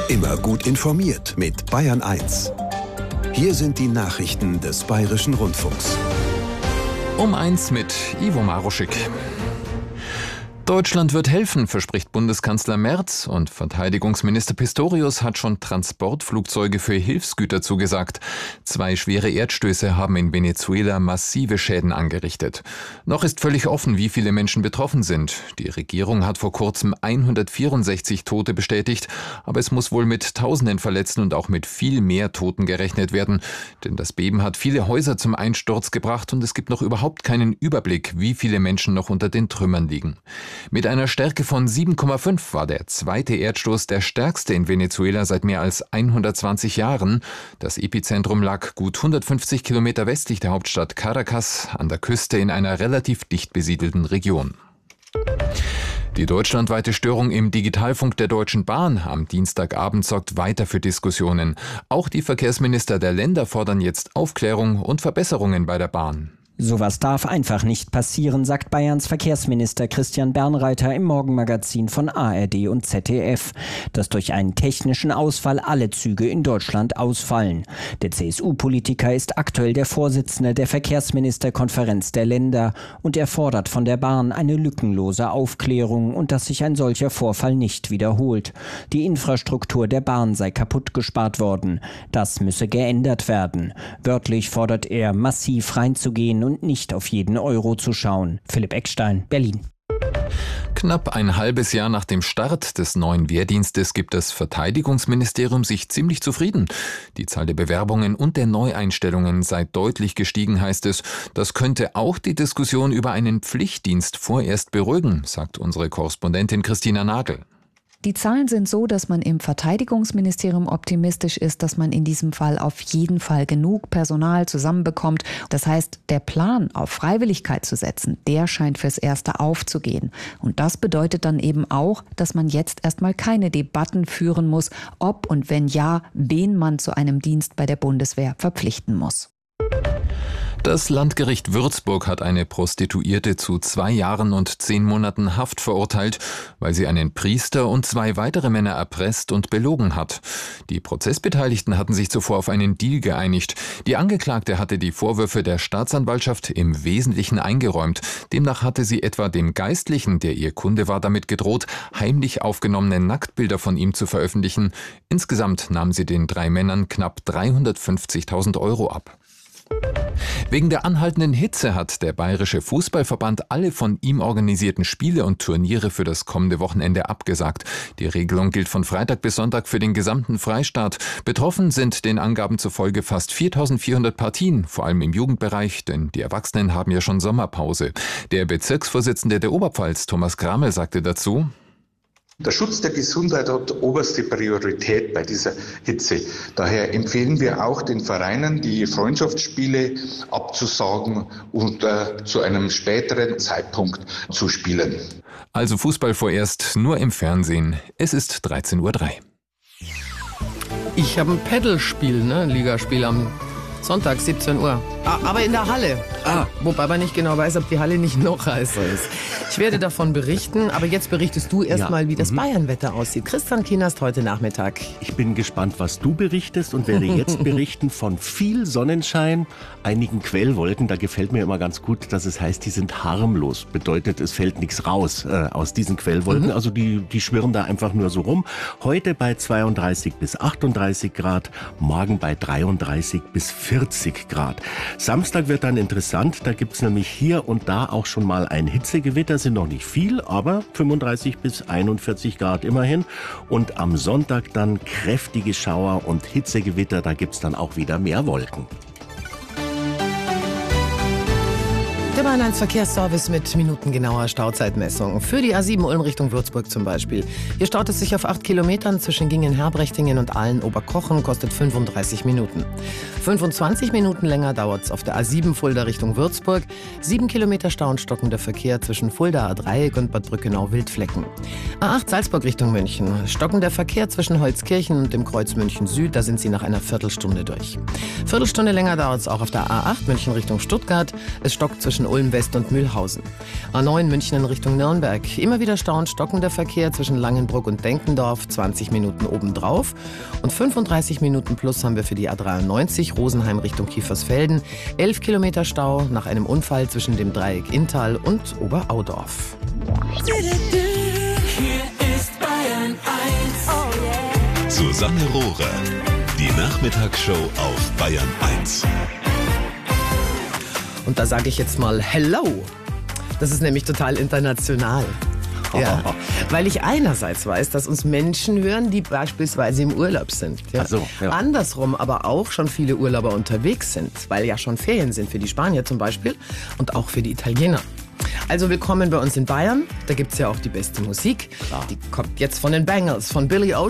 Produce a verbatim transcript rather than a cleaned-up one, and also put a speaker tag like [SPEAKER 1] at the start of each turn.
[SPEAKER 1] Immer gut informiert mit Bayern eins. Hier sind die Nachrichten des Bayerischen Rundfunks.
[SPEAKER 2] Um eins mit Ivo Maruschik. Deutschland wird helfen, verspricht Bundeskanzler Merz, und Verteidigungsminister Pistorius hat schon Transportflugzeuge für Hilfsgüter zugesagt. Zwei schwere Erdstöße haben in Venezuela massive Schäden angerichtet. Noch ist völlig offen, wie viele Menschen betroffen sind. Die Regierung hat vor kurzem hundertvierundsechzig Tote bestätigt, aber es muss wohl mit tausenden Verletzten und auch mit viel mehr Toten gerechnet werden. Denn das Beben hat viele Häuser zum Einsturz gebracht und es gibt noch überhaupt keinen Überblick, wie viele Menschen noch unter den Trümmern liegen. Mit einer Stärke von sieben Komma fünf war der zweite Erdstoß der stärkste in Venezuela seit mehr als hundertzwanzig Jahren. Das Epizentrum lag gut hundertfünfzig Kilometer westlich der Hauptstadt Caracas an der Küste in einer relativ dicht besiedelten Region. Die deutschlandweite Störung im Digitalfunk der Deutschen Bahn am Dienstagabend sorgt weiter für Diskussionen. Auch die Verkehrsminister der Länder fordern jetzt Aufklärung und Verbesserungen bei der Bahn.
[SPEAKER 3] Sowas darf einfach nicht passieren, sagt Bayerns Verkehrsminister Christian Bernreiter im Morgenmagazin von A R D und Z D F, dass durch einen technischen Ausfall alle Züge in Deutschland ausfallen. Der C S U-Politiker ist aktuell der Vorsitzende der Verkehrsministerkonferenz der Länder und er fordert von der Bahn eine lückenlose Aufklärung und dass sich ein solcher Vorfall nicht wiederholt. Die Infrastruktur der Bahn sei kaputt gespart worden. Das müsse geändert werden. Wörtlich fordert er, massiv reinzugehen und nicht auf jeden Euro zu schauen. Philipp Eckstein, Berlin.
[SPEAKER 2] Knapp ein halbes Jahr nach dem Start des neuen Wehrdienstes gibt das Verteidigungsministerium sich ziemlich zufrieden. Die Zahl der Bewerbungen und der Neueinstellungen sei deutlich gestiegen, heißt es. Das könnte auch die Diskussion über einen Pflichtdienst vorerst beruhigen, sagt unsere Korrespondentin Christina Nagel.
[SPEAKER 4] Die Zahlen sind so, dass man im Verteidigungsministerium optimistisch ist, dass man in diesem Fall auf jeden Fall genug Personal zusammenbekommt. Das heißt, der Plan, auf Freiwilligkeit zu setzen, der scheint fürs Erste aufzugehen. Und das bedeutet dann eben auch, dass man jetzt erstmal keine Debatten führen muss, ob und wenn ja, wen man zu einem Dienst bei der Bundeswehr verpflichten muss.
[SPEAKER 2] Das Landgericht Würzburg hat eine Prostituierte zu zwei Jahren und zehn Monaten Haft verurteilt, weil sie einen Priester und zwei weitere Männer erpresst und belogen hat. Die Prozessbeteiligten hatten sich zuvor auf einen Deal geeinigt. Die Angeklagte hatte die Vorwürfe der Staatsanwaltschaft im Wesentlichen eingeräumt. Demnach hatte sie etwa dem Geistlichen, der ihr Kunde war, damit gedroht, heimlich aufgenommene Nacktbilder von ihm zu veröffentlichen. Insgesamt nahm sie den drei Männern knapp dreihundertfünfzigtausend Euro ab. Wegen der anhaltenden Hitze hat der Bayerische Fußballverband alle von ihm organisierten Spiele und Turniere für das kommende Wochenende abgesagt. Die Regelung gilt von Freitag bis Sonntag für den gesamten Freistaat. Betroffen sind den Angaben zufolge fast viertausendvierhundert Partien, vor allem im Jugendbereich, denn die Erwachsenen haben ja schon Sommerpause. Der Bezirksvorsitzende der Oberpfalz, Thomas Grammel, sagte dazu:
[SPEAKER 5] Der Schutz der Gesundheit hat oberste Priorität bei dieser Hitze. Daher empfehlen wir auch den Vereinen, die Freundschaftsspiele abzusagen und äh, zu einem späteren Zeitpunkt zu spielen.
[SPEAKER 2] Also Fußball vorerst nur im Fernsehen. Es ist dreizehn Uhr drei.
[SPEAKER 6] Ich habe ein Paddle-Spiel, ne? ein Ligaspiel am Sonntag, siebzehn Uhr. Ah, aber in der Halle. Ah, wobei man nicht genau weiß, ob die Halle nicht noch heißer ist. Ich werde davon berichten, aber jetzt berichtest du erstmal, ja. wie das mhm. Bayernwetter aussieht. Christian Kienast heute Nachmittag.
[SPEAKER 7] Ich bin gespannt, was du berichtest und werde jetzt berichten von viel Sonnenschein, einigen Quellwolken. Da gefällt mir immer ganz gut, dass es heißt, die sind harmlos. Bedeutet, es fällt nichts raus äh, aus diesen Quellwolken. Mhm. Also die, die schwirren da einfach nur so rum. Heute bei zweiunddreißig bis achtunddreißig Grad, morgen bei dreiunddreißig bis vierzig Grad. Samstag wird dann interessant, da gibt es nämlich hier und da auch schon mal ein Hitzegewitter, sind noch nicht viel, aber fünfunddreißig bis einundvierzig Grad immerhin. Und am Sonntag dann kräftige Schauer und Hitzegewitter, da gibt es dann auch wieder mehr Wolken.
[SPEAKER 6] Der Bayern eins Verkehrsservice mit minutengenauer Stauzeitmessung. Für die A sieben Ulm Richtung Würzburg zum Beispiel. Hier staut es sich auf acht Kilometern zwischen Gingen-Herbrechtingen und Aalen-Oberkochen, kostet fünfunddreißig Minuten. fünfundzwanzig Minuten länger dauert es auf der A sieben Fulda Richtung Würzburg. sieben Kilometer Stau und stockender Verkehr zwischen Fulda A Dreieck und Bad Brückenau-Wildflecken. A acht Salzburg Richtung München. Stockender Verkehr zwischen Holzkirchen und dem Kreuz München Süd. Da sind Sie nach einer Viertelstunde durch. Viertelstunde länger dauert es auch auf der A acht München Richtung Stuttgart. Es stockt zwischen Ulm Ulm West und Mühlhausen. A neun München in Richtung Nürnberg. Immer wieder Stau und stockender Verkehr zwischen Langenbruck und Denkendorf. zwanzig Minuten obendrauf. Und fünfunddreißig Minuten plus haben wir für die A dreiundneunzig Rosenheim Richtung Kiefersfelden. elf Kilometer Stau nach einem Unfall zwischen dem Dreieck Inntal und Oberaudorf.
[SPEAKER 8] Hier ist Bayern eins.
[SPEAKER 9] Susanne Rohrer. Die Nachmittagsshow auf Bayern eins.
[SPEAKER 6] Und da sage ich jetzt mal Hello. Das ist nämlich total international. Ja, weil ich einerseits weiß, dass uns Menschen hören, die beispielsweise im Urlaub sind. Ja.
[SPEAKER 7] Ach so, ja.
[SPEAKER 6] Andersrum aber auch schon viele Urlauber unterwegs sind, weil ja schon Ferien sind für die Spanier zum Beispiel und auch für die Italiener. Also willkommen bei uns in Bayern. Da gibt es ja auch die beste Musik. Die kommt jetzt von den Bangles, von Billy Ocean.